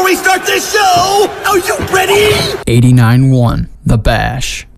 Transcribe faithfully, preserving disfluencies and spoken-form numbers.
we start this show, are you ready? eighty-nine one, The Bash.